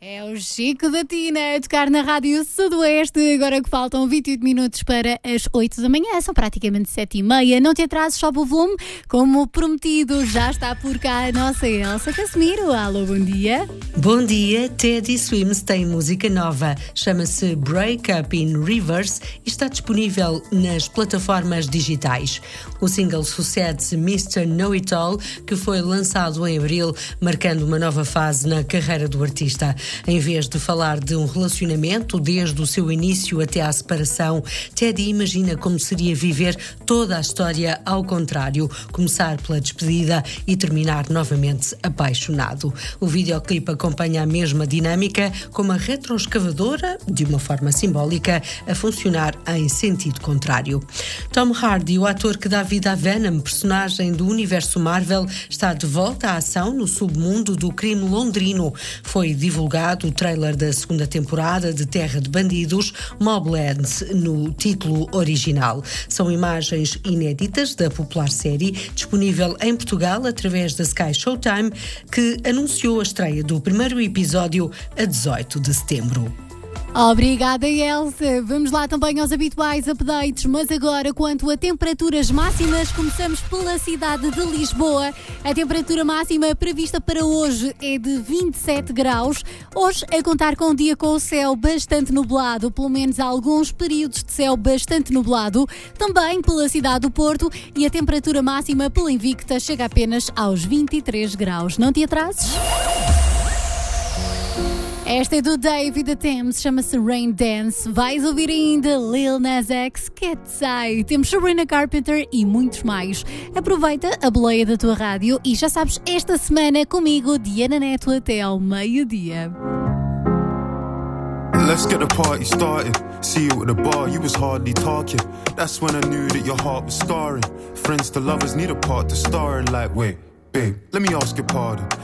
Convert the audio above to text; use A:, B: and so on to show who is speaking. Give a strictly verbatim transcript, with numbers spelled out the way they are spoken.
A: É o Chico da Tina a tocar na Rádio Sudoeste. Agora que faltam vinte e oito minutos para as oito da manhã, são praticamente sete e meia. Não te atrases, sobe o volume. Como prometido, já está por cá a nossa Elsa Casemiro. Alô, bom dia.
B: Bom dia. Teddy Swims tem música nova. Chama-se Break Up in Reverse e está disponível nas plataformas digitais. O single sucede-se mister Know It All, que foi lançado em abril, marcando uma nova fase na carreira do artista. Em vez de falar de um relacionamento desde o seu início até à separação, Teddy imagina como seria viver toda a história ao contrário, começar pela despedida e terminar novamente apaixonado. O videoclipe acompanha a mesma dinâmica, com uma retroescavadora, de uma forma simbólica, a funcionar em sentido contrário. Tom Hardy, o ator que dá vida a Venom, personagem do universo Marvel, está de volta à ação no submundo do crime londrino. Foi divulgado o trailer da segunda temporada de Terra de Bandidos, Mobland, no título original. São imagens inéditas da popular série, disponível em Portugal através da Sky Showtime, que anunciou a estreia do primeiro episódio a dezoito de setembro.
A: Obrigada, Elsa. Vamos lá também aos habituais updates, mas agora quanto a temperaturas máximas, começamos pela cidade de Lisboa. A temperatura máxima prevista para hoje é de vinte e sete graus. Hoje, a contar com um dia com o céu bastante nublado, pelo menos alguns períodos de céu bastante nublado. Também pela cidade do Porto, e a temperatura máxima pela Invicta chega apenas aos vinte e três graus. Não te atrases? Esta é do David da Thames, chama-se Rain Dance. Vais ouvir ainda Lil Nas X, Cat's Eye. Temos Sabrina Carpenter e muitos mais. Aproveita a boleia da tua rádio e já sabes, esta semana comigo, Diana Neto, até ao meio-dia.
C: Let's get the party started. See you at the bar, you was hardly talking. That's when I knew that your heart was scarring. Friends to lovers need a part to star in. Like, wait, babe, let me ask your pardon.